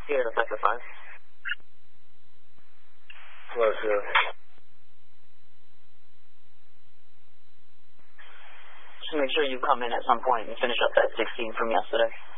Here, Sector 5. Hello, sir. Just make sure you come in at some point and finish up that 16 from yesterday.